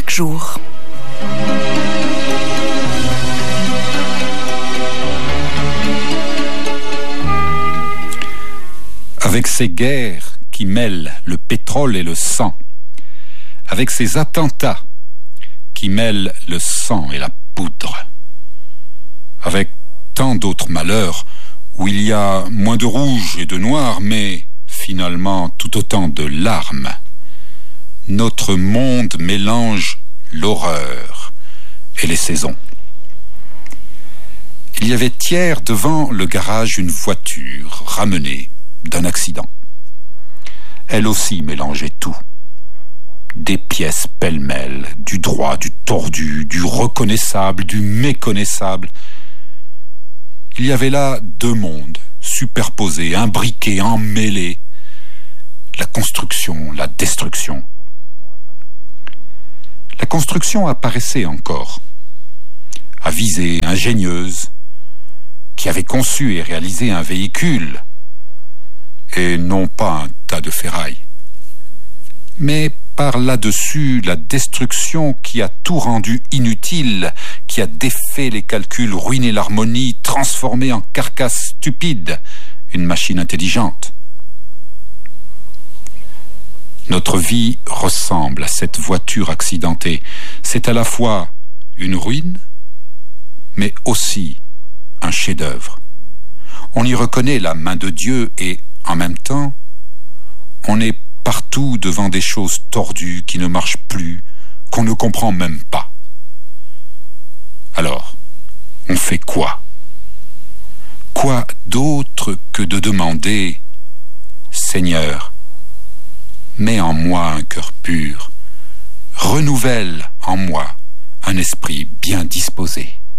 chaque jour. Avec ces guerres qui mêlent le pétrole et le sang, avec ces attentats qui mêlent le sang et la poudre, avec tant d'autres malheurs où il y a moins de rouge et de noir, mais finalement tout autant de larmes, notre monde mélange l'horreur et les saisons. Il y avait hier devant le garage une voiture ramenée d'un accident. Elle aussi mélangeait tout. Des pièces pêle-mêle, du droit, du tordu, du reconnaissable, du méconnaissable. Il y avait là deux mondes, superposés, imbriqués, emmêlés. La construction, la destruction. La construction apparaissait encore, avisée, ingénieuse, qui avait conçu et réalisé un véhicule, et non pas un tas de ferraille. Mais par là-dessus, la destruction qui a tout rendu inutile, qui a défait les calculs, ruiné l'harmonie, transformé en carcasse stupide une machine intelligente. Notre vie ressemble à cette voiture accidentée. C'est à la fois une ruine, mais aussi un chef-d'œuvre. On y reconnaît la main de Dieu et, en même temps, on est partout devant des choses tordues qui ne marchent plus, qu'on ne comprend même pas. Alors, on fait quoi? Quoi d'autre que de demander « Seigneur, mets en moi un cœur pur, renouvelle en moi un esprit bien disposé ».